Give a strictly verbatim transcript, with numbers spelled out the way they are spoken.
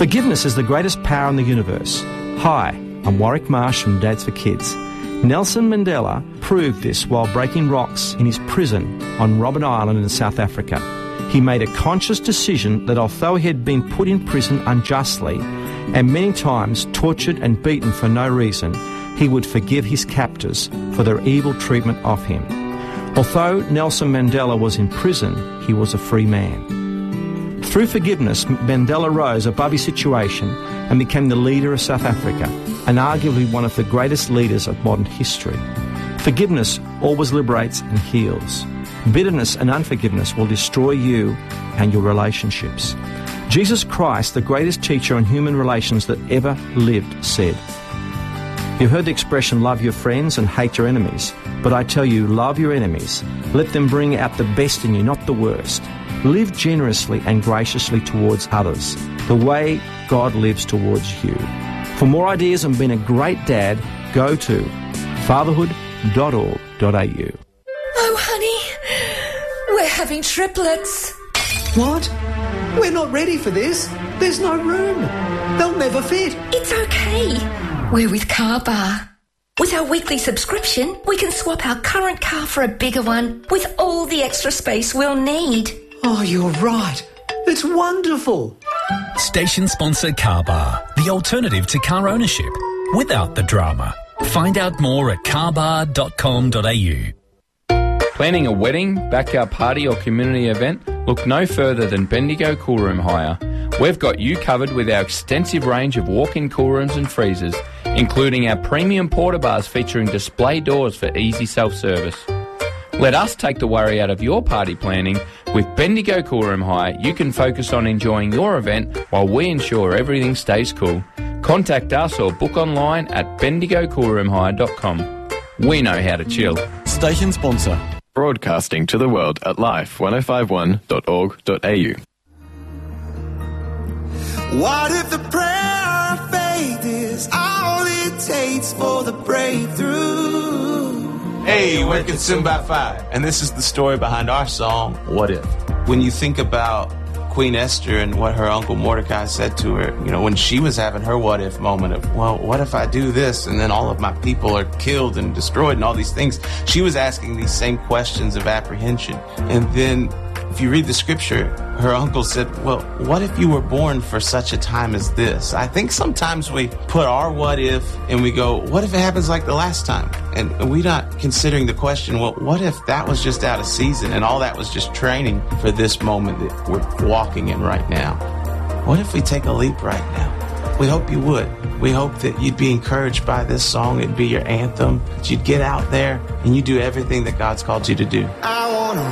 Forgiveness is the greatest power in the universe. Hi, I'm Warwick Marsh from Dads for Kids. Nelson Mandela proved this while breaking rocks in his prison on Robben Island in South Africa. He made a conscious decision that although he had been put in prison unjustly and many times tortured and beaten for no reason, he would forgive his captors for their evil treatment of him. Although Nelson Mandela was in prison, he was a free man. Through forgiveness, Mandela rose above his situation and became the leader of South Africa, and arguably one of the greatest leaders of modern history. Forgiveness always liberates and heals. Bitterness and unforgiveness will destroy you and your relationships. Jesus Christ, the greatest teacher on human relations that ever lived, said, "You've heard the expression, love your friends and hate your enemies. But I tell you, love your enemies. Let them bring out the best in you, not the worst. Live generously and graciously towards others, the way God lives towards you." For more ideas on being a great dad, go to fatherhood dot org dot a u. Oh, honey, we're having triplets. What? We're not ready for this. There's no room. They'll never fit. It's okay. We're with Car Bar. With our weekly subscription, we can swap our current car for a bigger one with all the extra space we'll need. Oh, you're right. It's wonderful. Station sponsor Car Bar, the alternative to car ownership, without the drama. Find out more at car bar dot com dot a u. Planning a wedding, backyard party or community event? Look no further than Bendigo Coolroom Hire. We've got you covered with our extensive range of walk-in coolrooms and freezers, including our premium porta bars featuring display doors for easy self-service. Let us take the worry out of your party planning. With Bendigo Coolroom Hire, you can focus on enjoying your event while we ensure everything stays cool. Contact us or book online at bendigo coolroom hire dot com. We know how to chill. Station sponsor. Broadcasting to the world at life ten fifty-one dot org dot a u. What if the prayer of faith is all it takes for the breakthrough? Hey, we're Consumed by Fire, and this is the story behind our song, What If? When you think about Queen Esther and what her uncle Mordecai said to her, you know, when she was having her what if moment of, well, what if I do this and then all of my people are killed and destroyed and all these things, she was asking these same questions of apprehension. And then if you read the scripture, her uncle said, well, what if you were born for such a time as this? I think sometimes we put our what if and we go, what if it happens like the last time? And we're not considering the question, well, what if that was just out of season and all that was just training for this moment that we're walking in right now? What if we take a leap right now? We hope you would. We hope that you'd be encouraged by this song. It'd be your anthem. That you'd get out there and you do everything that God's called you to do. I wanna